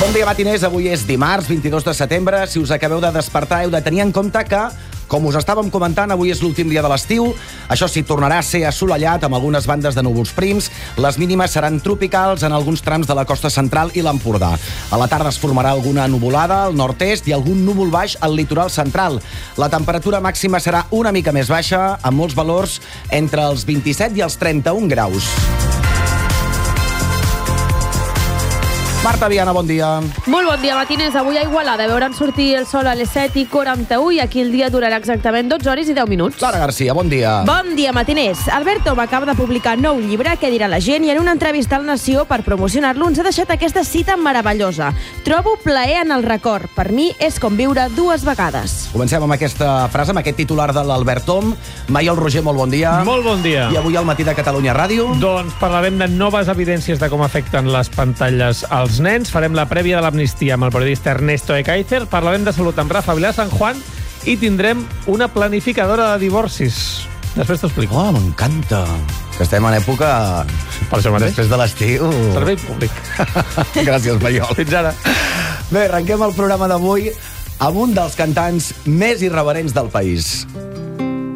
Bon dia, matiners. Avui és dimarts, 22 de setembre. Si us acabeu de despertar, heu de tenir en compte que, com us estàvem comentant, avui és l'últim dia de l'estiu. Això sí, tornarà a ser assolellat amb algunes bandes de núvols prims. Les mínimes seran tropicals en alguns trams de la costa central i l'Empordà. A la tarda es formarà alguna nuvolada al nord-est i algun núvol baix al litoral central. La temperatura màxima serà una mica més baixa, amb molts valors entre els 27 i els 31 graus. Marta Viana, bon dia. Molt bon dia, matiners. Avui a Igualada veuran sortir el sol a les 7:41 i aquí el dia durarà exactament 12 hores i 10 minuts. Clara Garcia, bon dia. Bon dia, matiners. Albert Tom acaba de publicar nou llibre, Què dirà la gent, i en una entrevista al Nació per promocionar-lo ens ha deixat aquesta cita meravellosa. Trobo plaer en el record. Per mi és com viure dues vegades. Comencem amb aquesta frase, amb aquest titular de l'Albert Tom. Maiol Roger, molt bon dia. Molt bon dia. I avui al Matí de Catalunya Ràdio. Doncs parlarem de noves evidències de com afecten les pantalles als nens. Farem la prèvia de l'amnistia amb el periodista Ernesto Ekaizer. Parlarem de salut amb Rafa Vilà San Juan i tindrem una planificadora de divorcis. Després t'ho explico. Oh, m'encanta. Que estem en època... Per això mateix. Després de l'estiu. Servei públic. Gràcies, Maiol. Fins ara. Bé, arrenquem el programa d'avui amb un dels cantants més irreverents del país.